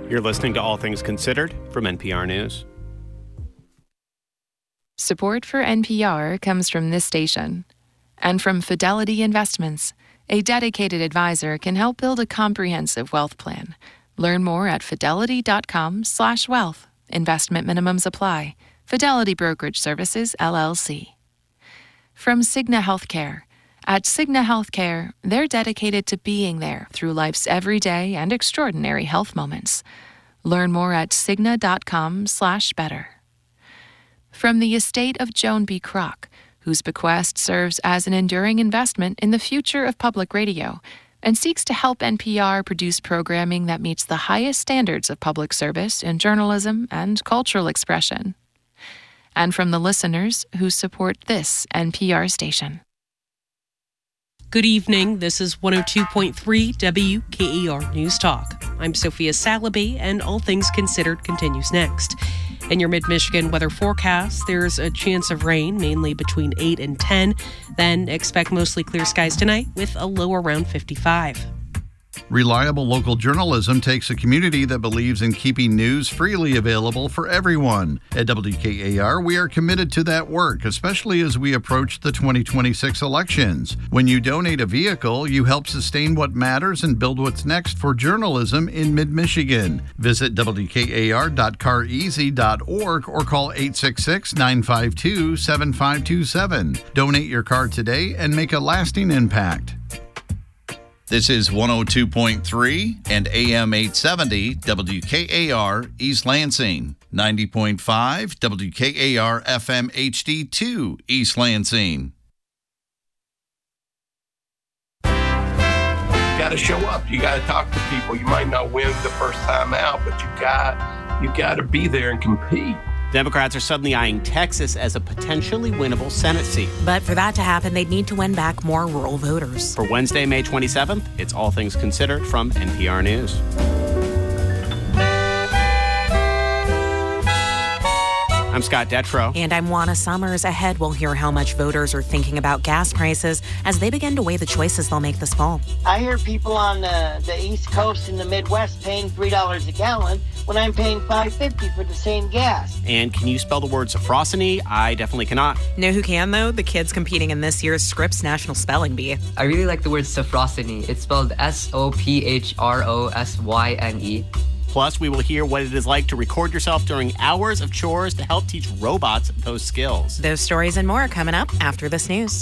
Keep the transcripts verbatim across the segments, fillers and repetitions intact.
You're listening to All Things Considered from N P R News. Support for N P R comes from this station and from Fidelity Investments. A dedicated advisor can help build a comprehensive wealth plan. Learn more at fidelity.com slash wealth. Investment minimums apply. Fidelity Brokerage Services, L L C. From Cigna Healthcare. At Cigna Healthcare, they're dedicated to being there through life's everyday and extraordinary health moments. Learn more at cigna.com slash better. From the estate of Joan B. Kroc, whose bequest serves as an enduring investment in the future of public radio and seeks to help N P R produce programming that meets the highest standards of public service in journalism and cultural expression. And from the listeners who support this N P R station. Good evening. This is one oh two point three W K E R News Talk. I'm Sophia Salaby, and All Things Considered continues next. In your mid-Michigan weather forecast, there's a chance of rain, mainly between eight and ten. Then expect mostly clear skies tonight with a low around fifty-five. Reliable local journalism takes a community that believes in keeping news freely available for everyone. At W K A R, we are committed to that work, especially as we approach the twenty twenty-six elections. When you donate a vehicle, you help sustain what matters and build what's next for journalism in mid-Michigan. Visit W K A R dot car easy dot org or call eight six six, nine five two, seven five two seven. Donate your car today and make a lasting impact. This is one oh two point three and A M eight seventy W K A R East Lansing, ninety point five W K A R F M H D two East Lansing. You got to show up. You got to talk to people. You might not win the first time out, but you got you got to be there and compete. Democrats are suddenly eyeing Texas as a potentially winnable Senate seat. But for that to happen, they'd need to win back more rural voters. For Wednesday, May twenty-seventh, it's All Things Considered from N P R News. I'm Scott Detrow. And I'm Juana Summers. Ahead, we'll hear how much voters are thinking about gas prices as they begin to weigh the choices they'll make this fall. I hear people on the, the East Coast and the Midwest paying three dollars a gallon when I'm paying five fifty for the same gas. And can you spell the word sophrosiny? I definitely cannot. Know who can, though? The kids competing in this year's Scripps National Spelling Bee. I really like the word sophrosiny. It's spelled S O P H R O S Y N E. Plus, we will hear what it is like to record yourself during hours of chores to help teach robots those skills. Those stories and more are coming up after this news.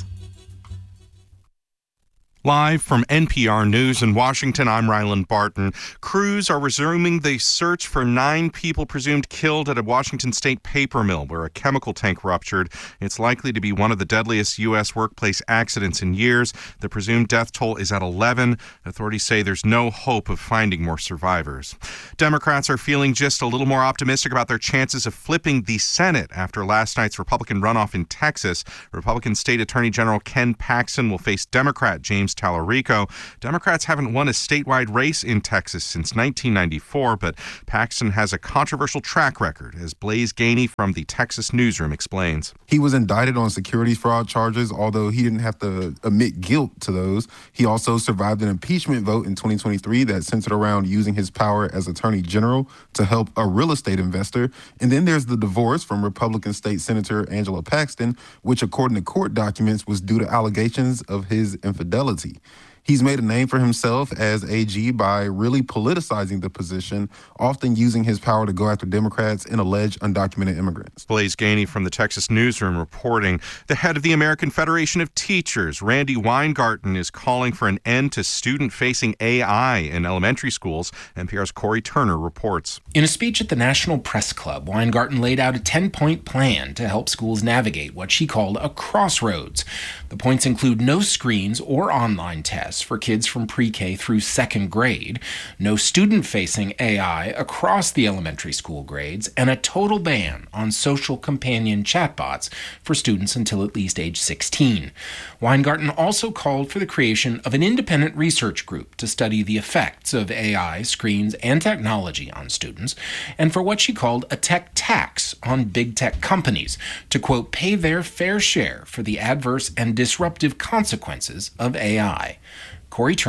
Live from N P R News in Washington, I'm Ryland Barton. Crews are resuming the search for nine people presumed killed at a Washington state paper mill where a chemical tank ruptured. It's likely to be one of the deadliest U S workplace accidents in years. The presumed death toll is at eleven. Authorities say there's no hope of finding more survivors. Democrats are feeling just a little more optimistic about their chances of flipping the Senate after last night's Republican runoff in Texas. Republican State Attorney General Ken Paxton will face Democrat James Tallarico. Democrats haven't won a statewide race in Texas since nineteen ninety-four, but Paxton has a controversial track record, as Blaze Gainey from the Texas Newsroom explains. He was indicted on securities fraud charges, although he didn't have to admit guilt to those. He also survived an impeachment vote in twenty twenty-three that centered around using his power as Attorney General to help a real estate investor. And then there's the divorce from Republican State Senator Angela Paxton, which according to court documents was due to allegations of his infidelity. He's made a name for himself as A G by really politicizing the position, often using his power to go after Democrats and alleged undocumented immigrants. Blaze Gainey from the Texas Newsroom reporting. The head of the American Federation of Teachers, Randy Weingarten, is calling for an end to student-facing A I in elementary schools. N P R's Corey Turner reports. In a speech at the National Press Club, Weingarten laid out a ten-point plan to help schools navigate what she called a crossroads. The points include no screens or online tests for kids from pre-K through second grade, no student-facing A I across the elementary school grades, and a total ban on social companion chatbots for students until at least age sixteen. Weingarten also called for the creation of an independent research group to study the effects of A I, screens, and technology on students, and for what she called a tech tax on big tech companies to, quote, pay their fair share for the adverse and disruptive consequences of A I. Corey Turner,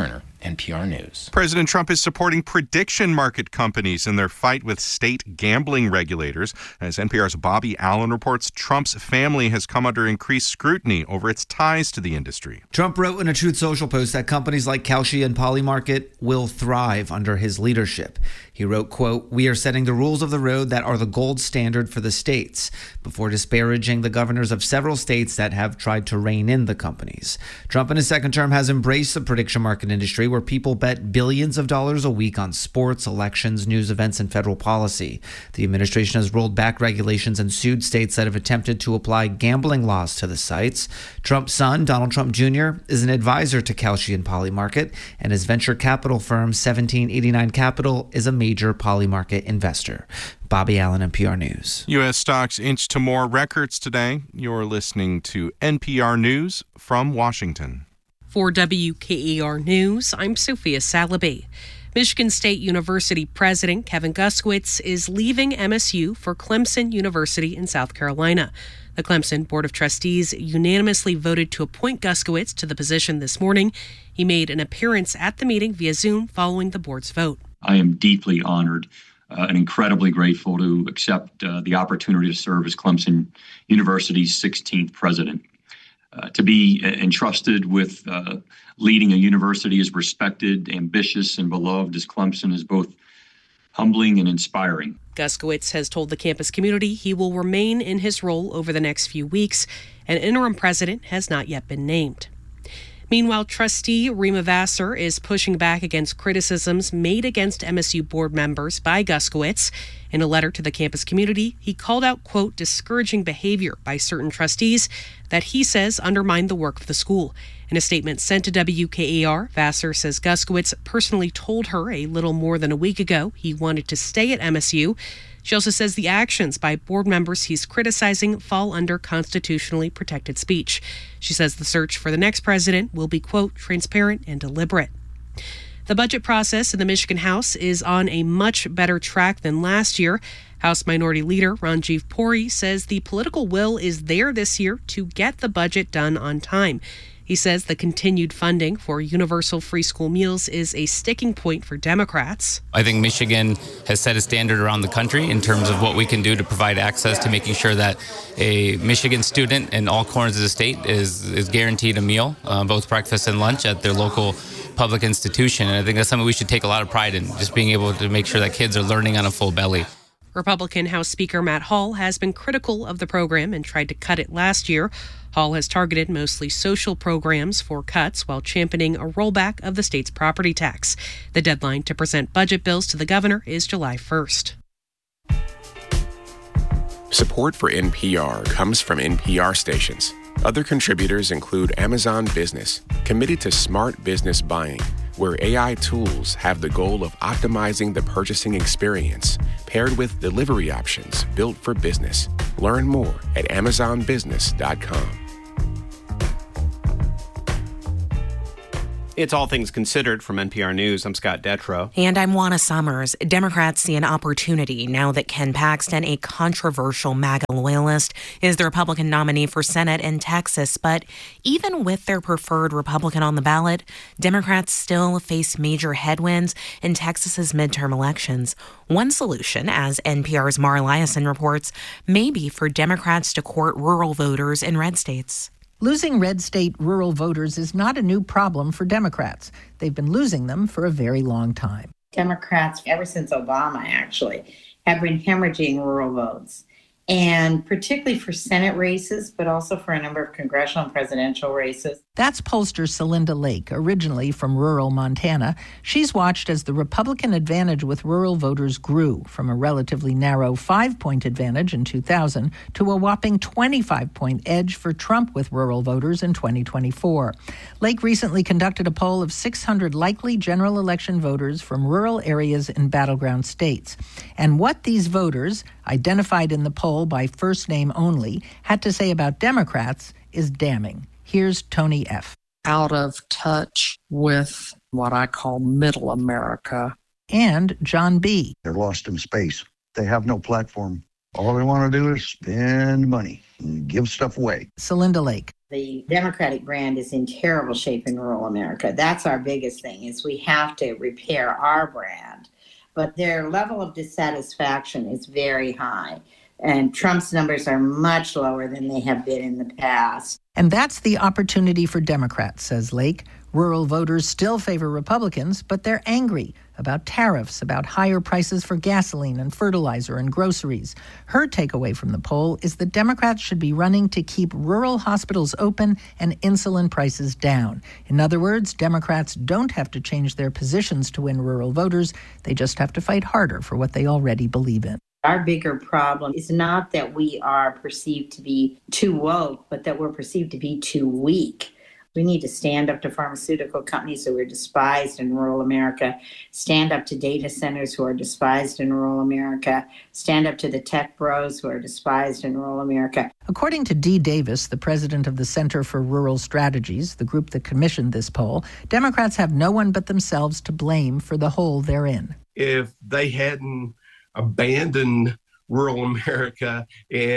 N P R News. President Trump is supporting prediction market companies in their fight with state gambling regulators. As N P R's Bobby Allen reports, Trump's family has come under increased scrutiny over its ties to the industry. Trump wrote in a Truth Social post that companies like Kalshi and Polymarket will thrive under his leadership. He wrote, quote, "We are setting the rules of the road that are the gold standard for the states," before disparaging the governors of several states that have tried to rein in the companies. Trump in his second term has embraced the prediction market industry where people bet billions of dollars a week on sports, elections, news events, and federal policy. The administration has rolled back regulations and sued states that have attempted to apply gambling laws to the sites. Trump's son, Donald Trump Junior, is an advisor to Kalshi and Polymarket, and his venture capital firm, seventeen eighty-nine Capital, is a major Polymarket investor. Bobby Allen, N P R News. U S stocks inched to more records today. You're listening to N P R News from Washington. For W K A R News, I'm Sophia Salaby. Michigan State University President Kevin Guskiewicz is leaving M S U for Clemson University in South Carolina. The Clemson Board of Trustees unanimously voted to appoint Guskiewicz to the position this morning. He made an appearance at the meeting via Zoom following the board's vote. I am deeply honored uh, and incredibly grateful to accept uh, the opportunity to serve as Clemson University's sixteenth president. Uh, to be entrusted with uh, leading a university as respected, ambitious, and beloved as Clemson is both humbling and inspiring. Guskiewicz has told the campus community he will remain in his role over the next few weeks. An interim president has not yet been named. Meanwhile, trustee Rima Vassar is pushing back against criticisms made against M S U board members by Guskiewicz. In a letter to the campus community, he called out, quote, discouraging behavior by certain trustees that he says undermined the work of the school. In a statement sent to W K A R, Vassar says Guskiewicz personally told her a little more than a week ago he wanted to stay at M S U. She also says the actions by board members he's criticizing fall under constitutionally protected speech. She says the search for the next president will be, quote, transparent and deliberate. The budget process in the Michigan House is on a much better track than last year. House Minority Leader Ranjiv Puri says the political will is there this year to get the budget done on time. He says the continued funding for universal free school meals is a sticking point for Democrats. I think Michigan has set a standard around the country in terms of what we can do to provide access to making sure that a Michigan student in all corners of the state is, is guaranteed a meal, uh, both breakfast and lunch at their local public institution. And I think that's something we should take a lot of pride in, just being able to make sure that kids are learning on a full belly. Republican House Speaker Matt Hall has been critical of the program and tried to cut it last year. Hall has targeted mostly social programs for cuts while championing a rollback of the state's property tax. The deadline to present budget bills to the governor is July first. Support for N P R comes from N P R stations. Other contributors include Amazon Business, committed to smart business buying, where A I tools have the goal of optimizing the purchasing experience, paired with delivery options built for business. Learn more at amazon business dot com. It's All Things Considered from N P R News. I'm Scott Detrow. And I'm Juana Summers. Democrats see an opportunity now that Ken Paxton, a controversial MAGA loyalist, is the Republican nominee for Senate in Texas. But even with their preferred Republican on the ballot, Democrats still face major headwinds in Texas's midterm elections. One solution, as N P R's Mara Liasson reports, may be for Democrats to court rural voters in red states. Losing red state rural voters is not a new problem for Democrats. They've been losing them for a very long time. Democrats, ever since Obama, actually, have been hemorrhaging rural votes. And particularly for Senate races, but also for a number of congressional and presidential races. That's pollster Celinda Lake, originally from rural Montana. She's watched as the Republican advantage with rural voters grew from a relatively narrow five-point advantage in two thousand to a whopping twenty-five point edge for Trump with rural voters in twenty twenty-four. Lake recently conducted a poll of six hundred likely general election voters from rural areas in battleground states. And what these voters, identified in the poll by first name only, had to say about Democrats is damning. Here's Tony F. Out of touch with what I call middle America. And John B. They're lost in space. They have no platform. All they want to do is spend money and give stuff away. Celinda Lake. The Democratic brand is in terrible shape in rural America. That's our biggest thing, is we have to repair our brand. But their level of dissatisfaction is very high. And Trump's numbers are much lower than they have been in the past. And that's the opportunity for Democrats, says Lake. Rural voters still favor Republicans, but they're angry about tariffs, about higher prices for gasoline and fertilizer and groceries. Her takeaway from the poll is that Democrats should be running to keep rural hospitals open and insulin prices down. In other words, Democrats don't have to change their positions to win rural voters. They just have to fight harder for what they already believe in. Our bigger problem is not that we are perceived to be too woke, but that we're perceived to be too weak. We need to stand up to pharmaceutical companies who are despised in rural America, stand up to data centers who are despised in rural America, stand up to the tech bros who are despised in rural America. According to Dee Davis, the president of the Center for Rural Strategies, the group that commissioned this poll, Democrats have no one but themselves to blame for the hole they're in. If they hadn't abandoned rural America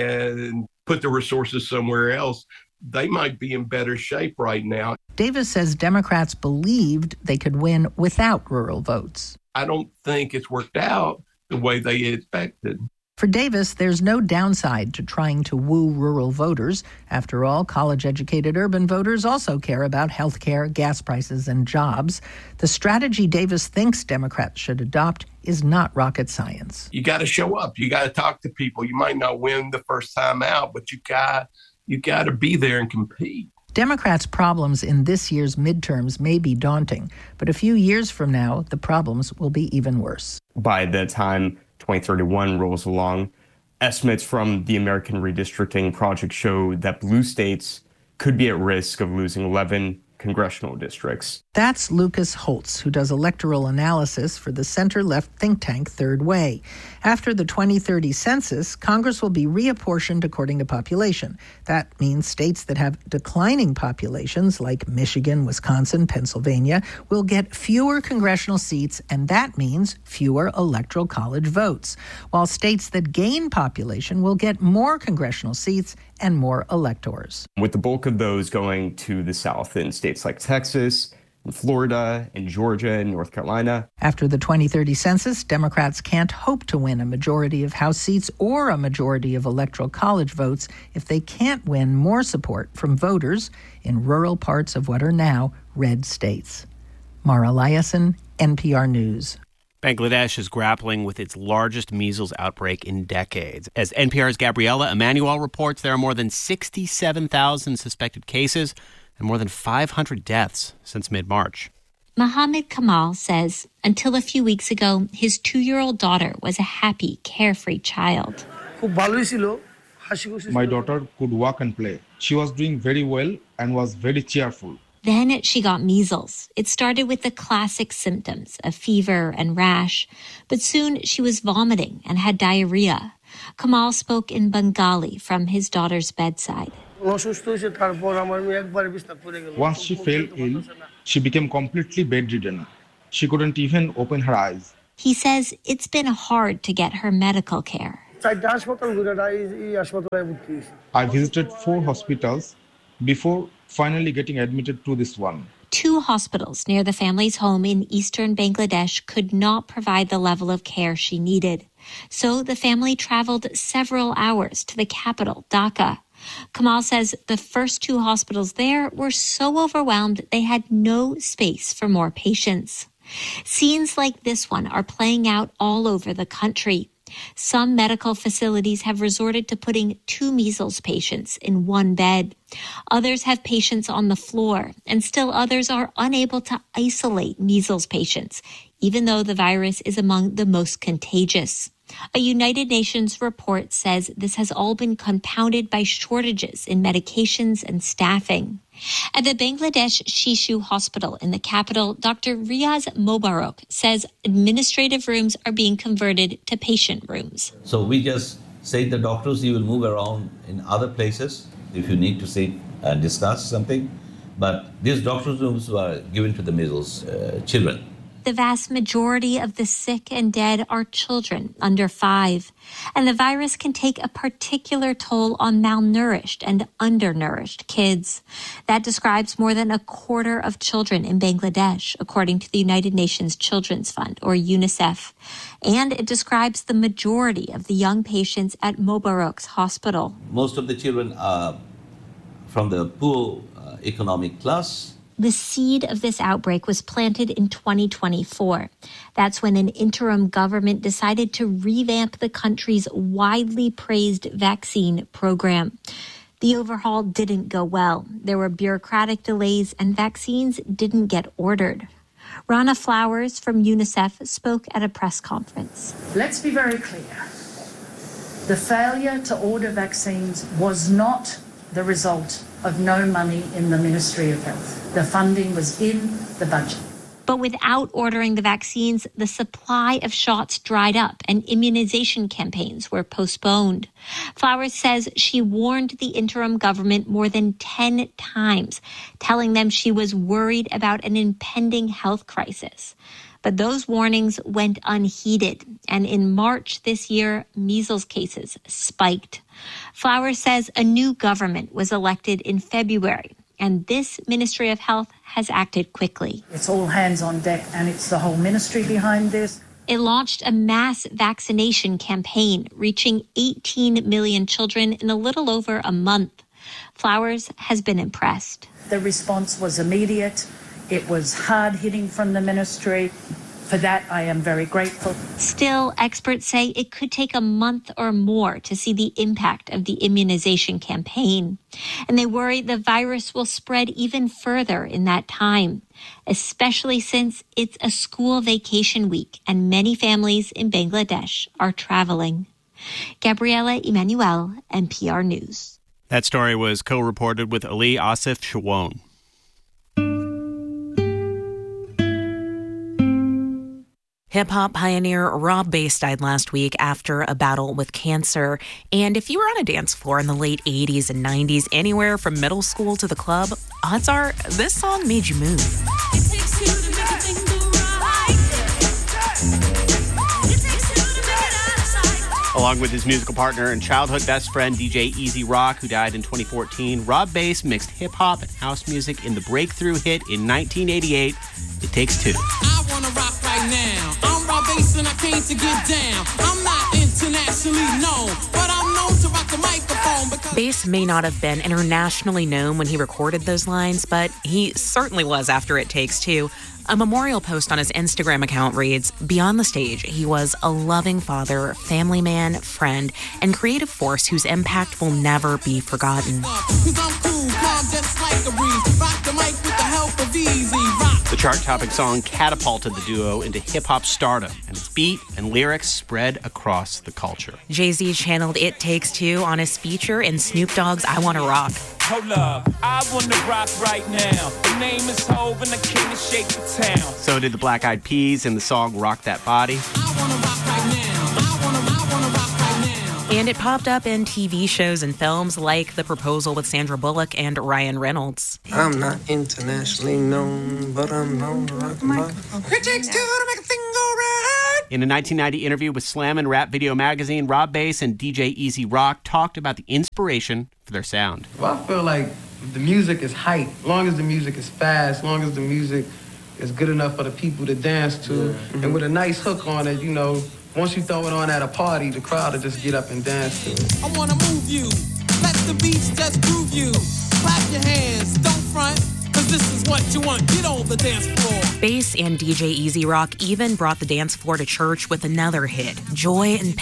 and put the resources somewhere else, they might be in better shape right now. Davis says Democrats believed they could win without rural votes. I don't think it's worked out the way they expected. For Davis, there's no downside to trying to woo rural voters. After all, college-educated urban voters also care about health care, gas prices, and jobs. The strategy Davis thinks Democrats should adopt is not rocket science. You got to show up. You got to talk to people. You might not win the first time out, but you got you got to be there and compete. Democrats' problems in this year's midterms may be daunting, but a few years from now, the problems will be even worse. By the time twenty thirty-one rolls along, estimates from the American Redistricting Project show that blue states could be at risk of losing eleven congressional districts. That's Lucas Holtz, who does electoral analysis for the center-left think tank Third Way. After the twenty thirty census, Congress will be reapportioned according to population. That means states that have declining populations, like Michigan, Wisconsin, Pennsylvania, will get fewer congressional seats, and that means fewer electoral college votes, while states that gain population will get more congressional seats and more electors. With the bulk of those going to the South in states like Texas, and Florida, and Georgia, and North Carolina. After the twenty thirty census, Democrats can't hope to win a majority of House seats or a majority of electoral college votes if they can't win more support from voters in rural parts of what are now red states. Mara Liasson, N P R News. Bangladesh is grappling with its largest measles outbreak in decades. As N P R's Gabriela Emanuel reports, there are more than sixty-seven thousand suspected cases and more than five hundred deaths since mid-March. Mohammed Kamal says until a few weeks ago, his two-year-old daughter was a happy, carefree child. My daughter could walk and play. She was doing very well and was very cheerful. Then she got measles. It started with the classic symptoms of fever and rash, but soon she was vomiting and had diarrhea. Kamal spoke in Bengali from his daughter's bedside. Once she fell ill, she became completely bedridden. She couldn't even open her eyes. He says it's been hard to get her medical care. I visited four hospitals before finally getting admitted to this one. Two hospitals near the family's home in eastern Bangladesh could not provide the level of care she needed. So the family traveled several hours to the capital, Dhaka. Kamal says the first two hospitals there were so overwhelmed they had no space for more patients. Scenes like this one are playing out all over the country. Some medical facilities have resorted to putting two measles patients in one bed. Others have patients on the floor, and still others are unable to isolate measles patients, even though the virus is among the most contagious. A United Nations report says this has all been compounded by shortages in medications and staffing. At the Bangladesh Shishu Hospital in the capital, Doctor Riaz Mobarok says administrative rooms are being converted to patient rooms. So we just say to the doctors, you will move around in other places if you need to sit and discuss something. But these doctors' rooms were given to the measles uh, children. The vast majority of the sick and dead are children under five, and the virus can take a particular toll on malnourished and undernourished kids. That describes more than a quarter of children in Bangladesh, according to the United Nations Children's Fund, or UNICEF. And it describes the majority of the young patients at Mobarak's hospital. Most of the children are from the poor uh, economic class. The seed of this outbreak was planted in twenty twenty-four. That's when an interim government decided to revamp the country's widely praised vaccine program. The overhaul didn't go well. There were bureaucratic delays and vaccines didn't get ordered. Rana Flowers from UNICEF spoke at a press conference. Let's be very clear. The failure to order vaccines was not the result of no money in the Ministry of Health. The funding was in the budget. But without ordering the vaccines, the supply of shots dried up and immunization campaigns were postponed. Flowers says she warned the interim government more than ten times, telling them she was worried about an impending health crisis. But those warnings went unheeded, and in March this year, measles cases spiked. Flowers says a new government was elected in February, and this Ministry of Health has acted quickly. It's all hands on deck, and it's the whole ministry behind this. It launched a mass vaccination campaign, reaching eighteen million children in a little over a month. Flowers has been impressed. The response was immediate. It was hard-hitting from the ministry. For that, I am very grateful. Still, experts say it could take a month or more to see the impact of the immunization campaign. And they worry the virus will spread even further in that time, especially since it's a school vacation week and many families in Bangladesh are traveling. Gabriela Emanuel, N P R News. That story was co-reported with Ali Asif Shawon. Hip-hop pioneer Rob Base died last week after a battle with cancer. And if you were on a dance floor in the late eighties and nineties, anywhere from middle school to the club, odds are this song made you move. It takes two to make a thing go right. It takes two to make it out of sight. Along with his musical partner and childhood best friend, D J Easy Rock, who died in twenty fourteen, Rob Base mixed hip-hop and house music in the breakthrough hit in nineteen eighty-eight, It Takes Two. I wanna rock right now. I'm Rob Base and I came to get down. I'm not internationally known, but I'm known to rock the microphone because... Base may not have been internationally known when he recorded those lines, but he certainly was after It Takes Two. A memorial post on his Instagram account reads, "Beyond the stage, he was a loving father, family man, friend, and creative force whose impact will never be forgotten." The chart-topping song catapulted the duo into hip-hop stardom, and its beat and lyrics spread across the culture. Jay-Z channeled It Takes Two on his feature in Snoop Dogg's I Wanna Rock. Hold up, I wanna rock right now. The name is Hov and the king is Shake the Town. So did the Black Eyed Peas in the song Rock That Body. I wanna rock right now. I wanna, I wanna rock right now. And it popped up in T V shows and films like The Proposal with Sandra Bullock and Ryan Reynolds. I'm not internationally known, but I'm known to rock my microphone. It takes two to make a thing go right. In a nineteen ninety interview with Slam and Rap Video Magazine, Rob Base and D J Easy Rock talked about the inspiration for their sound. Well, I feel like the music is hype. As long as the music is fast, as long as the music is good enough for the people to dance to, yeah. mm-hmm. and with a nice hook on it, you know, once you throw it on at a party, the crowd will just get up and dance to it. I wanna move you, let the beats just groove you. Clap your hands, don't front, cause this is what you want. Get on the dance floor. Base and D J Easy Rock even brought the dance floor to church with another hit, Joy and